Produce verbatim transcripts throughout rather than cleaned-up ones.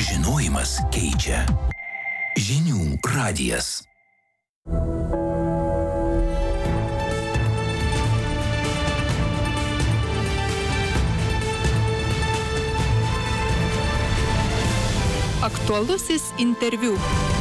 Žinojimas keičia. Žinių radijas. Aktualusis interviu.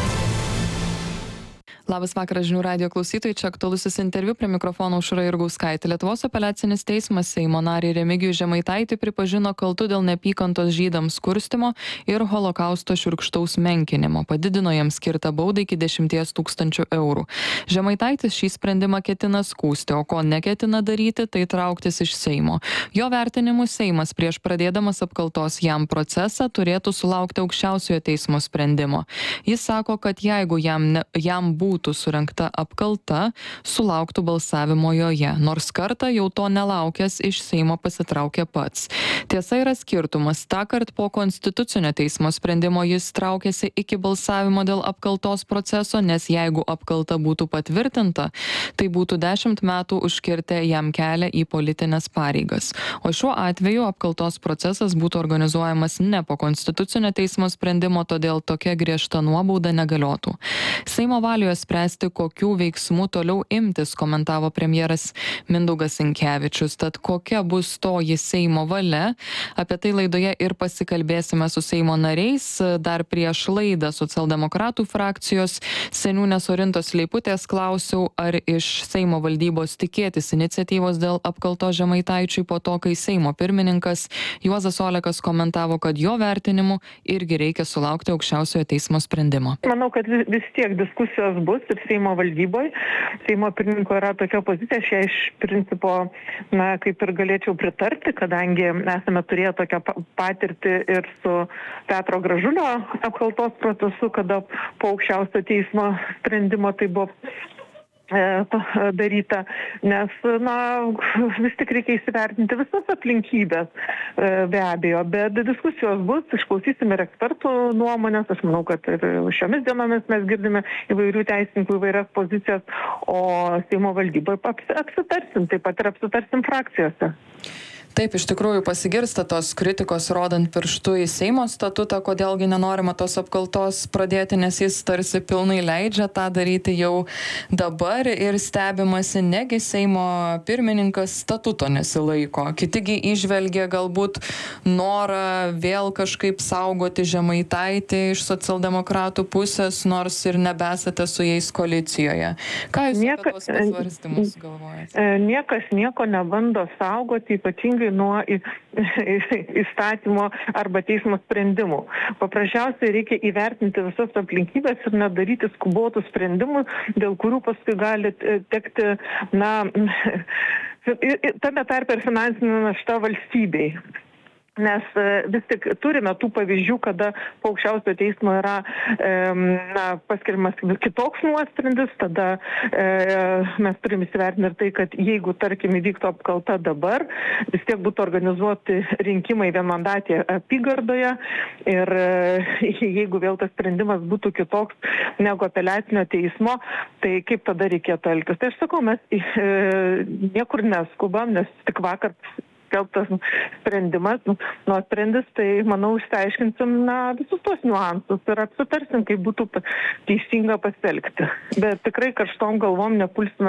Labas vakaras žinių radijo klausytojai, čia aktualusis interviu, prie mikrofono Aušra Jurgauskaitė. Lietuvos apeliacinis teismas Seimo narį Remigijų Žemaitaitį pripažino kaltu dėl neapykantos žydams kurstymo ir holokausto šiurkštaus menkinimo. Padidino jiems skirtą baudą iki dešimties tūkstančių eurų. Žemaitaitis šį sprendimą ketina skųsti, o ko neketina daryti, tai trauktis iš Seimo. Jo vertinimu Seimas prieš pradėdamas apkaltos jam procesą turėtų sulaukti aukščiausiojo teismo sprendimo. Jis sako, kad jeigu jam, ne, jam būtų surengta apkalta, sulauktų balsavimo joje, nors kartą jau to nelaukęs iš Seimo pasitraukė pats. Tiesa, yra skirtumas. Tąkart po konstitucinio teismo sprendimo jis traukėsi iki balsavimo dėl apkaltos proceso, nes jeigu apkalta būtų patvirtinta, tai būtų dešimt metų užkirtę jam kelią į politinės pareigas. O šiuo atveju apkaltos procesas būtų organizuojamas ne po konstitucinio teismo sprendimo, todėl tokia griežta nuobauda negaliotų. Seimo valioje spręsti, kokių veiksmų toliau imtis, komentavo premjeras Mindaugas Sinkevičius. Tad kokia bus toji Seimo valia? Apie tai laidoje ir pasikalbėsime su Seimo nariais. Dar prieš laidą socialdemokratų frakcijos seniūnės Orintos Leiputės klausiau, ar iš Seimo valdybos tikėtis iniciatyvos dėl apkaltos Žemaitaičiui po to, kai Seimo pirmininkas Juozas Olekas komentavo, kad jo vertinimu irgi reikia sulaukti aukščiausiojo teismo sprendimo. Manau, kad vis tiek diskusijos bus ir Seimo valdyboje. Seimo pirmininko yra tokia pozicija, aš ją iš principo, na, kaip ir galėčiau pritarti, kadangi esame turėję tokią patirtį ir su Petro Gražulio apkaltos procesu, kada po aukščiausio teismo sprendimo tai buvo daryta, nes, na, vis tik reikia įsivertinti visas aplinkybės, be abejo, bet diskusijos bus, išklausysime ir ekspertų nuomonės, aš manau, kad ir šiomis dienomis mes girdime įvairių teisininkų įvairias pozicijas, o Seimo valdyboje apsitarsim, taip pat ir apsitarsim frakcijose. Taip, iš tikrųjų pasigirsta tos kritikos, rodant pirštu į Seimo statutą, kodėlgi nenorima tos apkaltos pradėti, nes jis tarsi pilnai leidžia tą daryti jau dabar ir stebimasi, negi Seimo pirmininkas statuto nesilaiko. Kitigi įžvelgia galbūt norą vėl kažkaip saugoti Žemaitaitį iš socialdemokratų pusės, nors ir nebesate su jais koalicijoje. Ką jūs apie tos pasvarstymus galvojate? Niekas nieko nebando saugoti, ypatingai nuo įstatymo arba teismo sprendimų. Paprasčiausiai reikia įvertinti visas aplinkybės ir nedaryti skubotų sprendimų, dėl kurių paskui gali tekti, na, tame tarpe ir finansinė našta valstybei. Nes vis tik turime tų pavyzdžių, kada po aukščiausio teismo yra e, na, paskiriamas kitoks nuosprendis, tada e, mes turime įsivertinti ir tai, kad jeigu, tarkim, įvyktų apkalta dabar, vis tiek būtų organizuoti rinkimai vienmandatėje apygardoje ir e, jeigu vėl tas sprendimas būtų kitoks negu apeliacinio teismo, tai kaip tada reikėtų elgtis. Tai aš sakau, mes e, niekur neskubam, nes tik vakar skelbtas sprendimas, nuosprendis, tai, manau, išsiaiškinsim, na, visus tos niuansus ir apsitarsim, kaip būtų teisinga pasielgti. Bet tikrai karštom galvom nepulsime